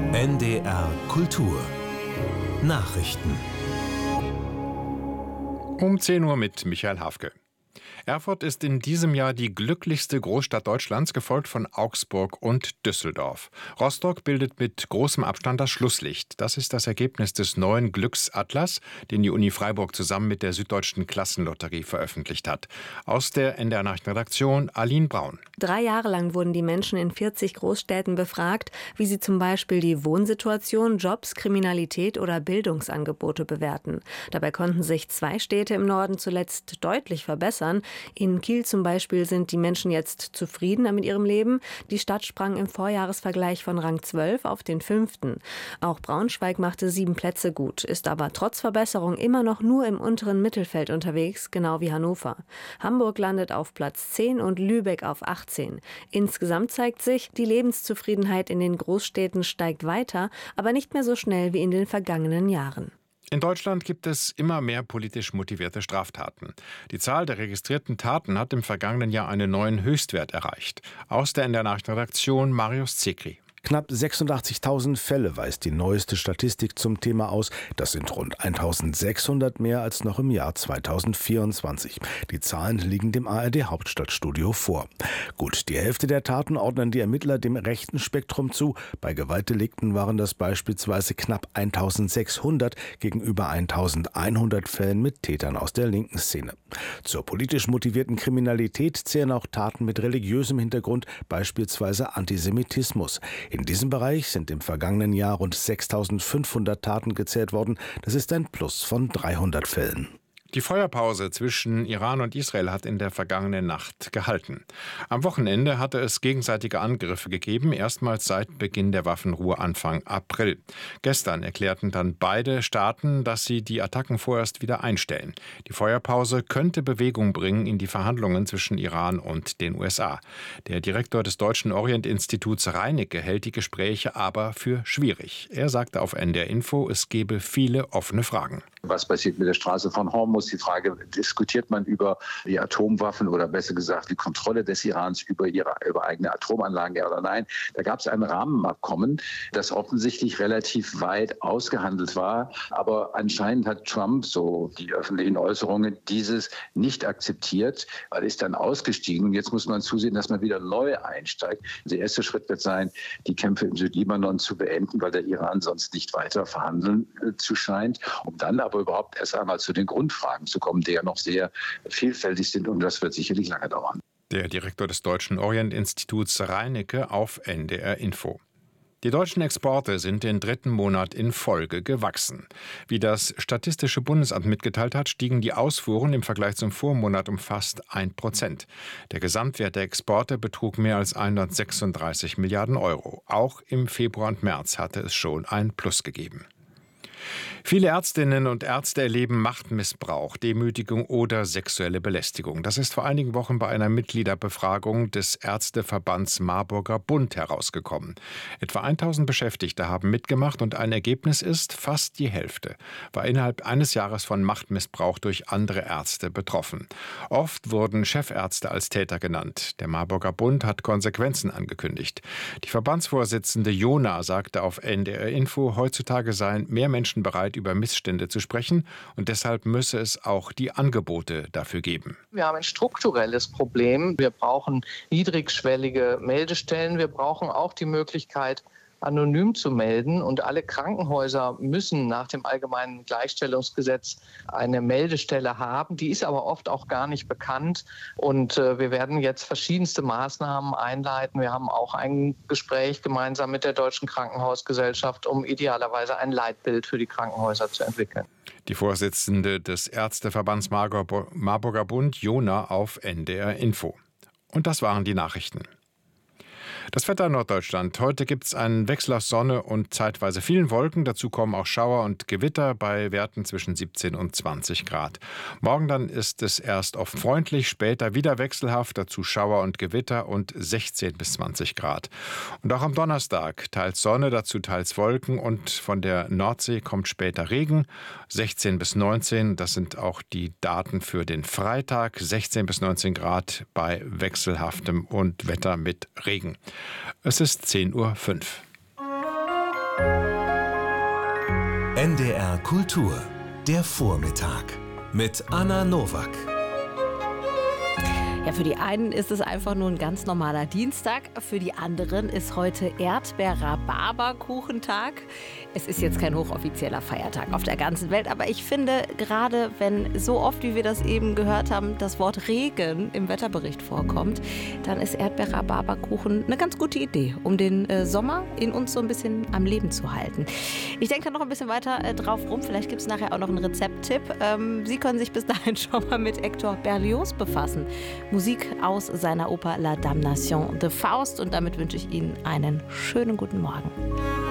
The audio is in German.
NDR Kultur Nachrichten Um 10 Uhr mit Michael Hafke. Erfurt ist in diesem Jahr die glücklichste Großstadt Deutschlands, gefolgt von Augsburg und Düsseldorf. Rostock bildet mit großem Abstand das Schlusslicht. Das ist das Ergebnis des neuen Glücksatlas, den die Uni Freiburg zusammen mit der Süddeutschen Klassenlotterie veröffentlicht hat. Aus der NDR Nachrichtenredaktion Aline Braun. 3 Jahre lang wurden die Menschen in 40 Großstädten befragt, wie sie zum Beispiel die Wohnsituation, Jobs, Kriminalität oder Bildungsangebote bewerten. Dabei konnten sich 2 Städte im Norden zuletzt deutlich verbessern. In Kiel zum Beispiel sind die Menschen jetzt zufriedener mit ihrem Leben. Die Stadt sprang im Vorjahresvergleich von Rang 12 auf den 5. Auch Braunschweig machte 7 Plätze gut, ist aber trotz Verbesserung immer noch nur im unteren Mittelfeld unterwegs, genau wie Hannover. Hamburg landet auf Platz 10 und Lübeck auf 18. Insgesamt zeigt sich, die Lebenszufriedenheit in den Großstädten steigt weiter, aber nicht mehr so schnell wie in den vergangenen Jahren. In Deutschland gibt es immer mehr politisch motivierte Straftaten. Die Zahl der registrierten Taten hat im vergangenen Jahr einen neuen Höchstwert erreicht. Aus der NDR Nachrichtenredaktion Marius Zekri. Knapp 86.000 Fälle weist die neueste Statistik zum Thema aus. Das sind rund 1.600 mehr als noch im Jahr 2024. Die Zahlen liegen dem ARD-Hauptstadtstudio vor. Gut, die Hälfte der Taten ordnen die Ermittler dem rechten Spektrum zu. Bei Gewaltdelikten waren das beispielsweise knapp 1.600 gegenüber 1.100 Fällen mit Tätern aus der linken Szene. Zur politisch motivierten Kriminalität zählen auch Taten mit religiösem Hintergrund, beispielsweise Antisemitismus. In diesem Bereich sind im vergangenen Jahr rund 6.500 Taten gezählt worden. Das ist ein Plus von 300 Fällen. Die Feuerpause zwischen Iran und Israel hat in der vergangenen Nacht gehalten. Am Wochenende hatte es gegenseitige Angriffe gegeben, erstmals seit Beginn der Waffenruhe Anfang April. Gestern erklärten dann beide Staaten, dass sie die Attacken vorerst wieder einstellen. Die Feuerpause könnte Bewegung bringen in die Verhandlungen zwischen Iran und den USA. Der Direktor des Deutschen Orient-Instituts Reinecke hält die Gespräche aber für schwierig. Er sagte auf NDR Info, es gebe viele offene Fragen. Was passiert mit der Straße von Hormuz? Die Frage, diskutiert man über die Atomwaffen oder besser gesagt die Kontrolle des Irans über eigene Atomanlagen, ja oder nein? Da gab es ein Rahmenabkommen, das offensichtlich relativ weit ausgehandelt war. Aber anscheinend hat Trump, so die öffentlichen Äußerungen, dieses nicht akzeptiert, weil er ist dann ausgestiegen. Und jetzt muss man zusehen, dass man wieder neu einsteigt. Der erste Schritt wird sein, die Kämpfe im Südlibanon zu beenden, weil der Iran sonst nicht weiter verhandeln zu scheint, um dann aber überhaupt erst einmal zu den Grundfragen zu kommen, die ja noch sehr vielfältig sind, und das wird sicherlich lange dauern. Der Direktor des Deutschen Orient-Instituts Reinecke auf NDR Info. Die deutschen Exporte sind den 3. Monat in Folge gewachsen. Wie das Statistische Bundesamt mitgeteilt hat, stiegen die Ausfuhren im Vergleich zum Vormonat um fast 1%. Der Gesamtwert der Exporte betrug mehr als 136 Milliarden Euro. Auch im Februar und März hatte es schon ein Plus gegeben. Viele Ärztinnen und Ärzte erleben Machtmissbrauch, Demütigung oder sexuelle Belästigung. Das ist vor einigen Wochen bei einer Mitgliederbefragung des Ärzteverbands Marburger Bund herausgekommen. Etwa 1000 Beschäftigte haben mitgemacht und ein Ergebnis ist, fast die Hälfte war innerhalb eines Jahres von Machtmissbrauch durch andere Ärzte betroffen. Oft wurden Chefärzte als Täter genannt. Der Marburger Bund hat Konsequenzen angekündigt. Die Verbandsvorsitzende Jona sagte auf NDR Info, heutzutage seien mehr Menschen bereit, über Missstände zu sprechen, und deshalb müsse es auch die Angebote dafür geben. Wir haben ein strukturelles Problem. Wir brauchen niedrigschwellige Meldestellen. Wir brauchen auch die Möglichkeit, anonym zu melden. Und alle Krankenhäuser müssen nach dem Allgemeinen Gleichstellungsgesetz eine Meldestelle haben. Die ist aber oft auch gar nicht bekannt. Und wir werden jetzt verschiedenste Maßnahmen einleiten. Wir haben auch ein Gespräch gemeinsam mit der Deutschen Krankenhausgesellschaft, um idealerweise ein Leitbild für die Krankenhäuser zu entwickeln. Die Vorsitzende des Ärzteverbands Marburger Bund, Jona, auf NDR Info. Und das waren die Nachrichten. Das Wetter in Norddeutschland. Heute gibt es einen Wechsel aus Sonne und zeitweise vielen Wolken. Dazu kommen auch Schauer und Gewitter bei Werten zwischen 17 und 20 Grad. Morgen dann ist es erst oft freundlich, später wieder wechselhaft. Dazu Schauer und Gewitter und 16 bis 20 Grad. Und auch am Donnerstag teils Sonne, dazu teils Wolken, und von der Nordsee kommt später Regen. 16 bis 19, das sind auch die Daten für den Freitag. 16 bis 19 Grad bei wechselhaftem und Wetter mit Regen. Es ist 10:05 Uhr. NDR Kultur, der Vormittag mit Anna Nowak. Ja, für die einen ist es einfach nur ein ganz normaler Dienstag, für die anderen ist heute Erdbeer-Rhabarber-Kuchentag. Es ist jetzt kein hochoffizieller Feiertag auf der ganzen Welt, aber ich finde, gerade wenn so oft, wie wir das eben gehört haben, das Wort Regen im Wetterbericht vorkommt, dann ist Erdbeer-Rhabarber-Kuchen eine ganz gute Idee, um den Sommer in uns so ein bisschen am Leben zu halten. Ich denke da noch ein bisschen weiter drauf rum, vielleicht gibt es nachher auch noch einen Rezepttipp. Sie können sich bis dahin schon mal mit Hector Berlioz befassen. Musik aus seiner Oper La Damnation de Faust und damit wünsche ich Ihnen einen schönen guten Morgen.